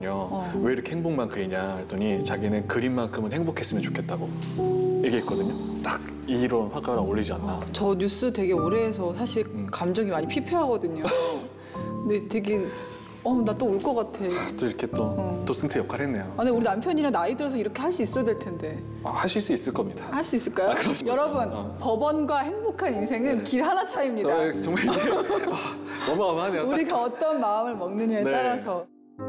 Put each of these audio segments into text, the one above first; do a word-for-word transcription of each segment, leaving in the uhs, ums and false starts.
어. 왜 이렇게 행복만 그리냐 했더니 자기는 그림만큼은 행복했으면 좋겠다고 얘기했거든요. 딱 이런 화가랑 어울리지 않나. 저 뉴스 되게 오래 해서 사실 음. 감정이 많이 피폐하거든요. 근데 되게 어, 나 또 울 것 같아. 또 이렇게 또 어. 도슨트 역할 했네요. 아, 근데 우리 남편이랑 나이 들어서 이렇게 할 수 있어야 될 텐데. 아, 하실 수 있을 겁니다. 할 수 있을까요? 아, 그럼요. 여러분, 어. 법원과 행복한 인생은 네. 길 하나 차이입니다. 저, 정말 이게 아, 어마어마하네요. 딱. 우리가 어떤 마음을 먹느냐에 네. 따라서.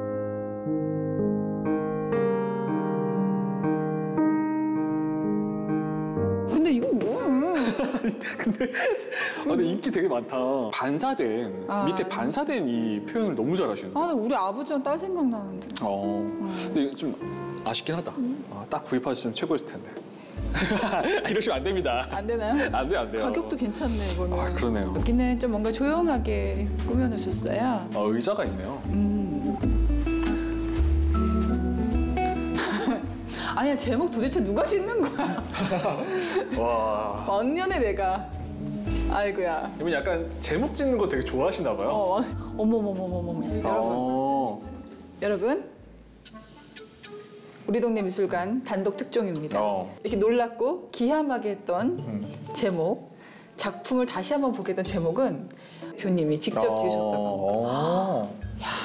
근데 이건 뭐야? 근데, 아, 근데 인기 되게 많다. 반사된 아. 밑에 반사된 이 표현을 너무 잘하시는데. 아, 나 우리 아버지랑 딸 생각나는데. 어. 근데 이거 좀 아쉽긴 하다. 음. 아, 딱 구입하셨으면 최고였을 텐데. 이러시면 안 됩니다. 안 되나요? 안 돼요, 안 돼요. 가격도 괜찮네, 이거는. 아, 그러네요. 여기는 좀 뭔가 조용하게 꾸며놓으셨어요. 아, 의자가 있네요. 음. 아니야, 제목 도대체 누가 짓는 거야? 와. 왕년에 내가. 아이고야. 이분 약간 제목 짓는 거 되게 좋아하시나 봐요. 어, 왕- 어머머머머머. 여러분, 어. 여러분. 우리 동네 미술관 단독 특종입니다. 어. 이렇게 놀랍고 기함하게 했던 음. 제목, 작품을 다시 한번 보게 된 제목은 대표님이 직접 지으셨다고 합니다. 어.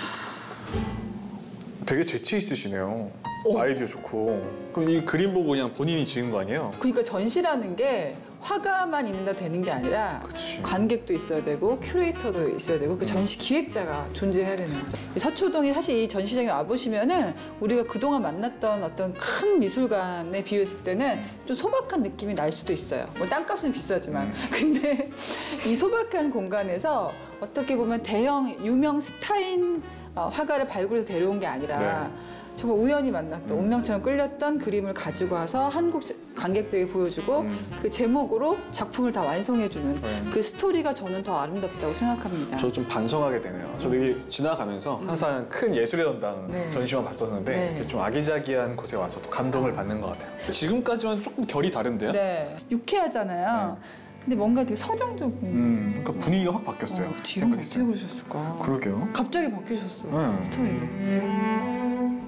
되게 재치 있으시네요. 어. 아이디어 좋고. 그럼 이 그림 보고 그냥 본인이 지은 거 아니에요? 그러니까 전시라는 게 화가만 있는다 되는 게 아니라 그치. 관객도 있어야 되고 큐레이터도 있어야 되고 그 전시 기획자가 존재해야 되는 거죠. 서초동에 사실 이 전시장에 와보시면은 우리가 그동안 만났던 어떤 큰 미술관에 비했을 때는 좀 소박한 느낌이 날 수도 있어요. 뭐 땅값은 비싸지만. 음. 근데 이 소박한 공간에서 어떻게 보면 대형 유명 스타인 어, 화가를 발굴해서 데려온 게 아니라 네. 정말 우연히 만났던 음. 운명처럼 끌렸던 그림을 가지고 와서 한국 시- 관객들에게 보여주고 음. 그 제목으로 작품을 다 완성해주는 네. 그 스토리가 저는 더 아름답다고 생각합니다. 저 좀 반성하게 되네요. 저도 이게 지나가면서 항상 큰 예술의 전당 음. 네. 전시만 봤었는데 네. 이렇게 좀 아기자기한 곳에 와서 또 감동을 받는 것 같아요. 지금까지만 조금 결이 다른데요? 네, 유쾌하잖아요. 근데 뭔가 되게 서정적인. 음, 그러니까 분위기가 확 바뀌었어요. 어, 지금 어떻게 생각했어요. 그러셨을까? 그러게요. 갑자기 바뀌셨어요. 네. 스토리가.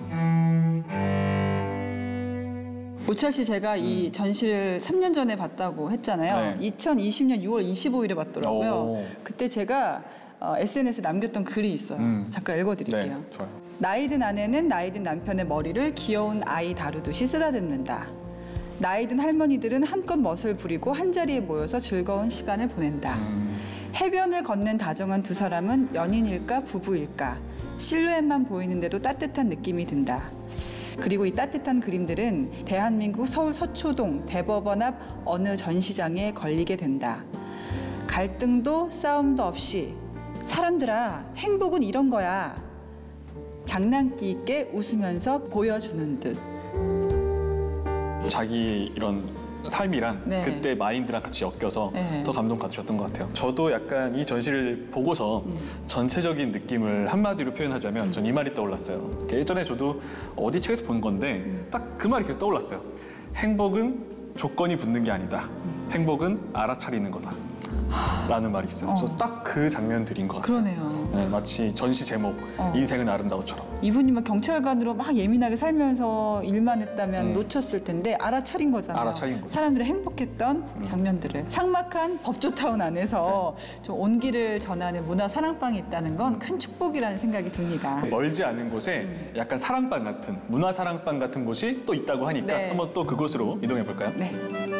오철 씨 제가 이 전시를 삼 년 전에 봤다고 했잖아요. 네. 이천이십 년 유월 이십오일에 봤더라고요. 오. 그때 제가 어, 에스엔에스에 남겼던 글이 있어요. 음. 잠깐 읽어드릴게요. 네, 좋아요. 나이든 아내는 나이든 남편의 머리를 귀여운 아이 다루듯이 쓰다듬는다. 나이든 할머니들은 한껏 멋을 부리고 한자리에 모여서 즐거운 시간을 보낸다. 음, 해변을 걷는 다정한 두 사람은 연인일까 부부일까 실루엣만 보이는데도 따뜻한 느낌이 든다. 그리고 이 따뜻한 그림들은 대한민국 서울 서초동 대법원 앞 어느 전시장에 걸리게 된다. 갈등도 싸움도 없이 사람들아 행복은 이런 거야. 장난기 있게 웃으면서 보여주는 듯. 자기 이런 삶이랑 네. 그때 마인드랑 같이 엮여서 네. 더 감동 받으셨던 것 같아요. 저도 약간 이 전시를 보고서 전체적인 느낌을 한마디로 표현하자면 전 이 말이 떠올랐어요. 예전에 저도 어디 책에서 본 건데 딱 그 말이 계속 떠올랐어요. 행복은 조건이 붙는 게 아니다. 행복은 알아차리는 거다. 라는 말이 있어요. 그래서 어. 딱 그 장면들인 것 같아요. 그러네요. 네, 마치 전시 제목 어. 인생은 아름다워처럼. 이분이 막 경찰관으로 막 예민하게 살면서 일만 했다면 음. 놓쳤을 텐데 알아차린 거잖아요. 알아차린 거죠. 사람들이 행복했던 장면들을. 삭막한 법조타운 안에서 네. 좀 온기를 전하는 문화 사랑방이 있다는 건 큰 축복이라는 생각이 듭니다. 멀지 않은 곳에 약간 사랑방 같은 문화 사랑방 같은 곳이 또 있다고 하니까 네. 한번 또 그곳으로 이동해 볼까요? 네.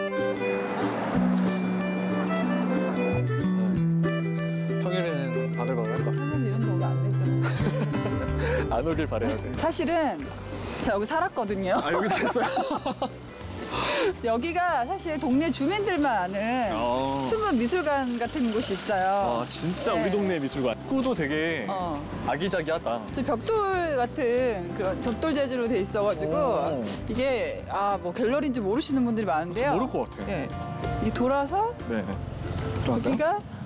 평일에는 바글바글 할 것 같아요. 사실 이런 데 오면 안 되잖아요. 안 오길 바래야 돼. 사실은 제가 여기 살았거든요. 아 여기 살았어요? 여기가 사실 동네 주민들만 아는 어. 숨은 미술관 같은 곳이 있어요. 아 진짜 네. 우리 동네 미술관. 꾸도 되게 어. 아기자기하다. 저 벽돌 같은 그런 벽돌 재질로 돼 있어가지고 오. 이게 아 뭐 갤러리인지 모르시는 분들이 많은데요. 모를 것 같아요. 예, 이 돌아서 네. 들어갈까요? 여기가